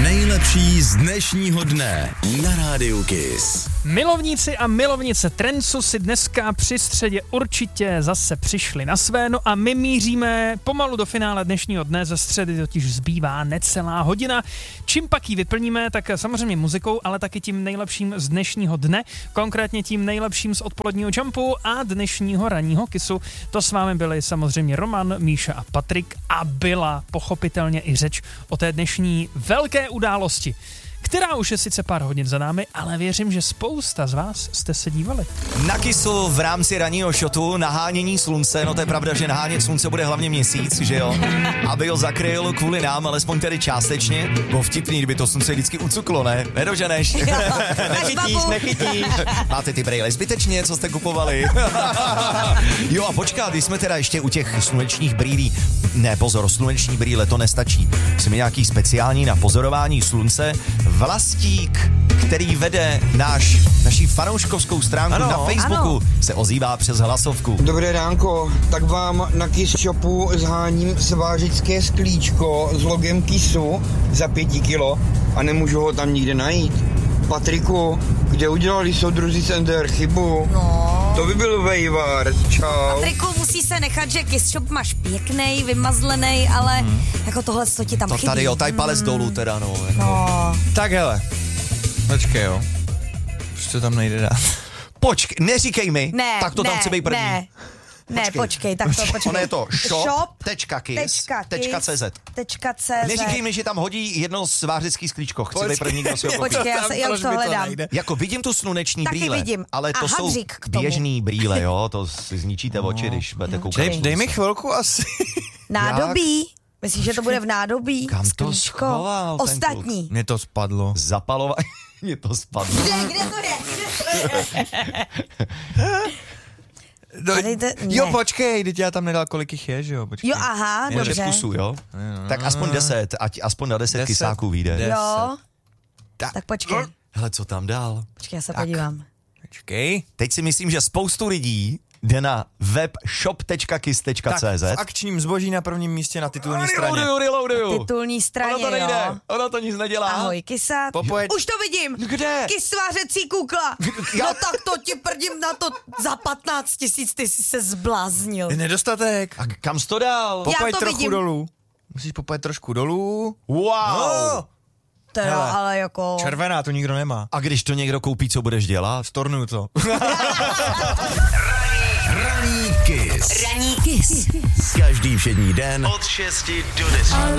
nejlepší z dnešního dne na Rádiu Kiss. Milovníci a milovnice trencu si dneska při středě určitě zase přišli na své, no a my míříme pomalu do finále dnešního dne, ze středy totiž zbývá necelá hodina. Čím pak ji vyplníme, tak samozřejmě muzikou, ale taky tím nejlepším z dnešního dne, konkrétně tím nejlepším z odpoledního jumpu a dnešního ranního Kissu. To s vámi byli samozřejmě Roman, Míša a Patrik a byla pochopitelně i řeč o té dnešní velké události, která už je sice pár hodin za námi, ale věřím, že spousta z vás jste se dívali. Na Kissu v rámci ranního šotu nahánění slunce, no to je pravda, že nahánět slunce bude hlavně měsíc, že jo? Aby ho zakryl kvůli nám, alespoň tedy částečně. Bylo vtipný, kdyby to slunce vždycky ucuklo, ne? Nedoženeš. Nechytíš. Máte ty brejle zbytečně, co jste kupovali? Jo a počkat, když jsme teda ještě u těch slunečních brýlí. Ne, pozor, sluneční brýle, to nestačí. Jsme nějaký speciální na pozorování slunce. Vlastík, který vede naší fanouškovskou stránku na Facebooku, se ozývá přes hlasovku. Dobré ránko, tak vám na Kiss Shopu zháním svářické sklíčko s logem Kissu za 5 kilo a nemůžu ho tam nikde najít. Patriku, kde udělali soudruzi Sender chybu? No. To by byl vejvar, čau. Patriku, musí se nechat, že Kiss Shop máš pěknej, vymazlenej, ale jako tohle to ti tam to chybí. Tady jo, tady palec dolů teda, no. Jako. No. Tak hele, počkej jo. Už to tam nejde dát. Počkej, neříkej mi, tak to tam chce být první. Ne, počkej, tak to počkej. Ono je to shop.kiss.cz. Neříkej mi, že tam hodí jedno svářický sklíčko. Chci být první, kdo si ho koupí. Počkej, já už to hledám. Jako vidím tu sluneční Taky brýle, vidím. ale to jsou běžný brýle, jo, to si zničíte oči, když budete koukat. Dej mi chvilku asi. Nádobí. Myslíš, že to bude v nádobí? Kam to schoval? Ostatní. Mně to spadlo. Zapalování. Mně to spadlo. Kde to je? Jo, počkej, teď já tam nedal, kolik jich je, že jo? Počkej. Jo, aha, dobře. 6 kusů, jo? Tak aspoň 10, ať aspoň na 10 kysáků vyjde. Jo, tak počkej. Hele, co tam dál? Počkej, já se podívám. Počkej. Teď si myslím, že spoustu lidí jde na web shop.kiss.cz. V akčním zboží na prvním místě na titulní straně. Reloaduju. Titulní straně, Ono to nejde, jo. ono to nic nedělá. Ahoj, Kisa. Už to vidím. Kde? Kysvářecí kukla. No tak to ti prdím na to za 15 000, ty jsi se zbláznil. Je nedostatek. A kam jsi to dal? Popaj to trochu vidím. dolů. Musíš popajit trošku dolů. Wow. No. Teda, ale jako... Červená, to nikdo nemá. A když to někdo koupí, co budeš dělat? Stornuju to. Ranní Kiss. Ranní Kiss. Každý všední den od 6 do 10.